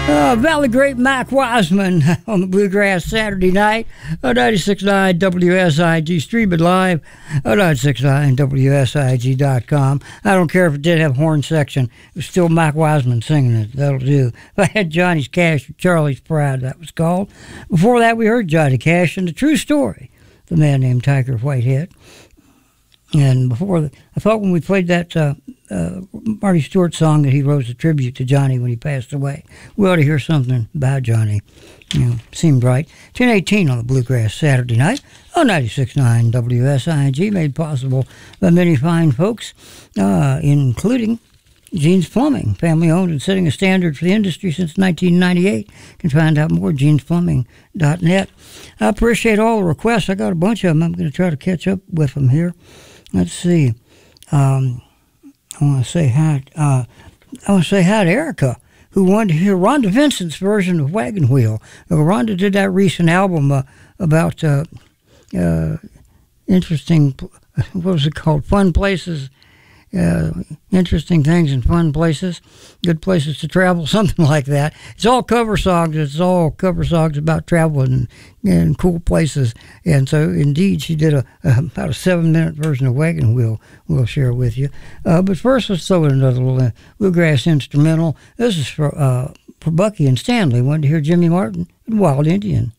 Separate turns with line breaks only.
Valley Great Mike Wiseman on the Bluegrass Saturday night, 96.9 WSIG, streaming live at 969WSIG.com. I don't care if it did have horn section, it was still Mike Wiseman singing it. That'll do. I had Johnny's Cash or Charlie's Pride, that was called. Before that, we heard Johnny Cash and The True Story, the man named Tiger Whitehead. And before, I thought when we played that Marty Stewart song that he wrote as a tribute to Johnny when he passed away, we ought to hear something about Johnny. You know, seemed right. 10:18 on the Bluegrass Saturday night on 96.9 WSIG, made possible by many fine folks, including Jean's Plumbing, family owned and setting a standard for the industry since 1998. You can find out more at jeansplumbing.net. I appreciate all the requests. I got a bunch of them. I'm going to try to catch up with them here. Let's see. I want to say hi. I want to say hi to Erica, who wanted to hear Rhonda Vincent's version of Wagon Wheel. Rhonda did that recent album about interesting. What was it called? Fun places. Interesting things and fun places, good places to travel, something like that. It's all cover songs. It's all cover songs about traveling and cool places. And so, indeed, she did about a 7-minute version of Wagon Wheel. We'll share with you. But first, let's throw in another little bluegrass instrumental. This is for Bucky and Stanley. Wanted to hear Jimmy Martin and Wild Indian.